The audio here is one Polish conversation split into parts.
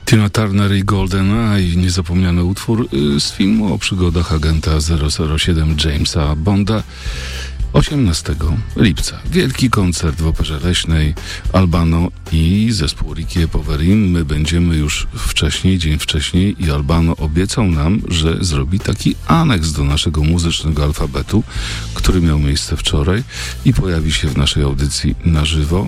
Tina Turner i Golden Eye, niezapomniany utwór z filmu o przygodach agenta 007 Jamesa Bonda. 18 lipca. Wielki koncert w Operze Leśnej, Albano i zespół Ricky Poverin. My będziemy już dzień wcześniej i Albano obiecał nam, że zrobi taki aneks do naszego muzycznego alfabetu, który miał miejsce wczoraj i pojawi się w naszej audycji na żywo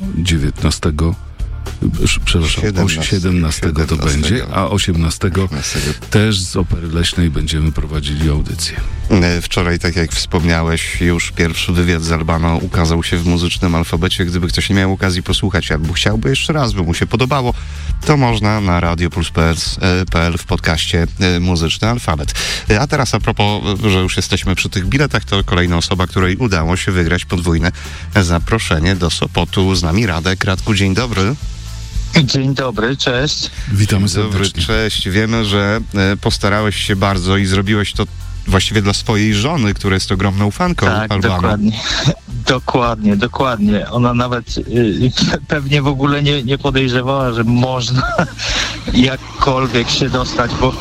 17 to będzie, a 18 też z Opery Leśnej będziemy prowadzili audycję. Wczoraj, tak jak wspomniałeś, już pierwszy wywiad z Albano ukazał się w muzycznym alfabecie. Gdyby ktoś nie miał okazji posłuchać, albo chciałby jeszcze raz, by mu się podobało, to można na radioplus.pl w podcaście Muzyczny Alfabet. A teraz a propos, że już jesteśmy przy tych biletach, to kolejna osoba, której udało się wygrać podwójne zaproszenie do Sopotu. Z nami Radek. Radku, dzień dobry. Dzień dobry, cześć. Witamy serdecznie. Dobry, cześć. Wiemy, że postarałeś się bardzo i zrobiłeś to właściwie dla swojej żony, która jest ogromną fanką Albano. Dokładnie. Ona nawet pewnie w ogóle nie podejrzewała, że można jakkolwiek się dostać, bo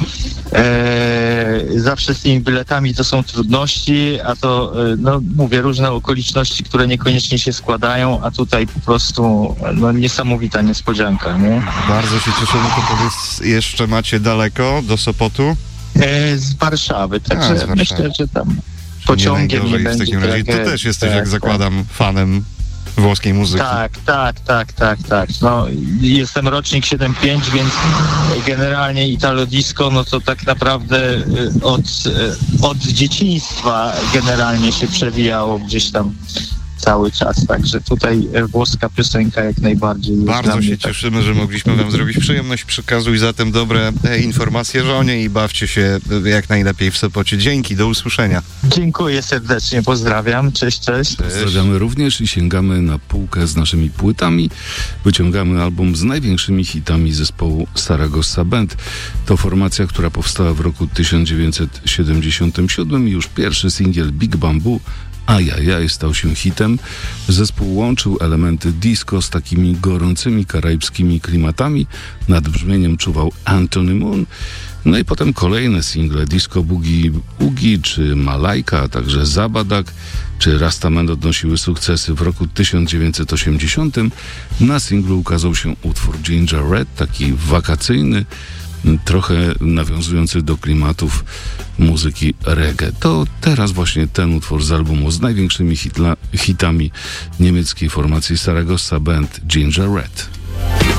zawsze z tymi biletami to są trudności, a to, mówię, różne okoliczności, które niekoniecznie się składają, a tutaj po prostu niesamowita niespodzianka, nie? Bardzo się cieszymy, to powiedz, jeszcze macie daleko do Sopotu? Z Warszawy, także myślę, że tam pociągiem nie będzie. W takim razie ty też jesteś, jak zakładam, fanem włoskiej muzyki. Tak. No, jestem rocznik 7-5, więc generalnie Italo Disco, to tak naprawdę od dzieciństwa generalnie się przewijało gdzieś tam cały czas, także tutaj włoska piosenka jak najbardziej. Bardzo się cieszymy, że mogliśmy wam zrobić przyjemność. Przekazuj zatem dobre informacje żonie i bawcie się jak najlepiej w Sopocie. Dzięki, do usłyszenia. Dziękuję serdecznie, pozdrawiam, cześć. Pozdrawiamy również i sięgamy na półkę z naszymi płytami. Wyciągamy album z największymi hitami zespołu Saragossa Band. To formacja, która powstała w roku 1977 i już pierwszy singiel Big Bamboo Ajajaj stał się hitem. Zespół łączył elementy disco z takimi gorącymi karaibskimi klimatami. Nad brzmieniem czuwał Anthony Moon. No i potem kolejne single Disco Boogie Oogie czy Malajka, a także Zabadak czy Rastaman odnosiły sukcesy. W roku 1980 na singlu ukazał się utwór Ginger Red, taki wakacyjny, trochę nawiązujący do klimatów muzyki reggae. To teraz właśnie ten utwór z albumu z największymi hitami niemieckiej formacji Saragossa Band Ginger Red.